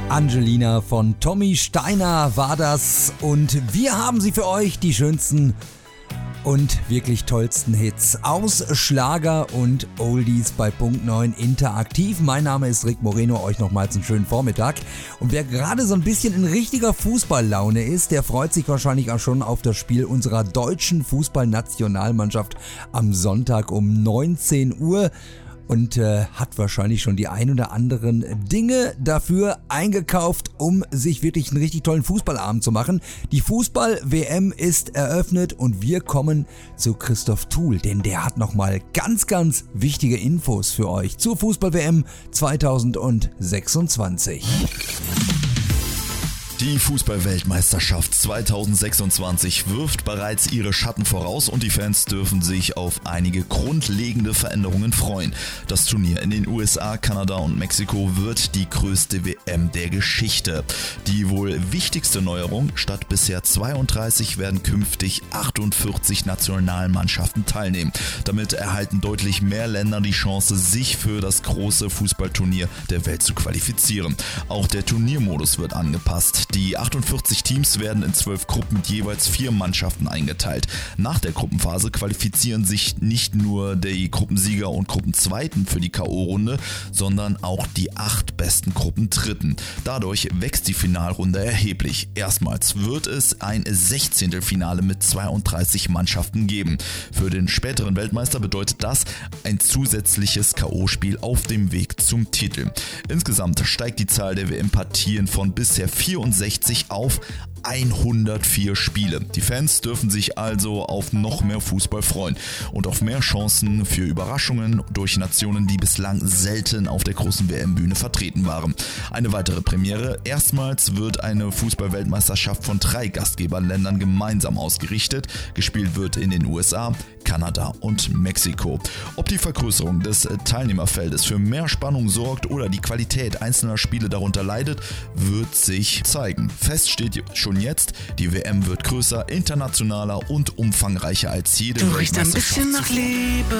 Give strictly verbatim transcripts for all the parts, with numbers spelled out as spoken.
Angelina von Tommy Steiner war das und wir haben sie für euch, die schönsten und wirklich tollsten Hits aus Schlager und Oldies bei Punkt neun interaktiv. Mein Name ist Rick Moreno, euch nochmals einen schönen Vormittag. Und wer gerade so ein bisschen in richtiger Fußballlaune ist, der freut sich wahrscheinlich auch schon auf das Spiel unserer deutschen Fußballnationalmannschaft am Sonntag um neunzehn Uhr. Und äh, hat wahrscheinlich schon die ein oder anderen Dinge dafür eingekauft, um sich wirklich einen richtig tollen Fußballabend zu machen. Die Fußball-W M ist eröffnet und wir kommen zu Christoph Thuhl, denn der hat nochmal ganz, ganz wichtige Infos für euch zur Fußball-W M zweitausendsechsundzwanzig. Die Fußball-Weltmeisterschaft zweitausendsechsundzwanzig wirft bereits ihre Schatten voraus und die Fans dürfen sich auf einige grundlegende Veränderungen freuen. Das Turnier in den U S A, Kanada und Mexiko wird die größte W M der Geschichte. Die wohl wichtigste Neuerung: statt bisher zweiunddreißig werden künftig achtundvierzig Nationalmannschaften teilnehmen. Damit erhalten deutlich mehr Länder die Chance, sich für das große Fußballturnier der Welt zu qualifizieren. Auch der Turniermodus wird angepasst. Die achtundvierzig Teams werden in zwölf Gruppen mit jeweils vier Mannschaften eingeteilt. Nach der Gruppenphase qualifizieren sich nicht nur die Gruppensieger und Gruppenzweiten für die K O-Runde, sondern auch die acht besten Gruppendritten. Dadurch wächst die Finalrunde erheblich. Erstmals wird es ein Sechzehntelfinale mit zweiunddreißig Mannschaften geben. Für den späteren Weltmeister bedeutet das ein zusätzliches K O-Spiel auf dem Weg zum Titel. Insgesamt steigt die Zahl der W M-Partien von bisher vierundsechzig auf hundertvier Spiele. Die Fans dürfen sich also auf noch mehr Fußball freuen und auf mehr Chancen für Überraschungen durch Nationen, die bislang selten auf der großen W M-Bühne vertreten waren. Eine weitere Premiere: erstmals wird eine Fußball-Weltmeisterschaft von drei Gastgeberländern gemeinsam ausgerichtet. Gespielt wird in den U S A, Kanada und Mexiko. Ob die Vergrößerung des Teilnehmerfeldes für mehr Spannung sorgt oder die Qualität einzelner Spiele darunter leidet, wird sich zeigen. Fest steht schon jetzt: die W M wird größer, internationaler und umfangreicher als jede Du riechst ein Weltmeisterschaft bisschen nach Liebe.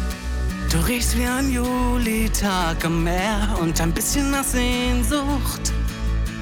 Du riechst wie ein Julitag am Meer und ein bisschen nach Sehnsucht.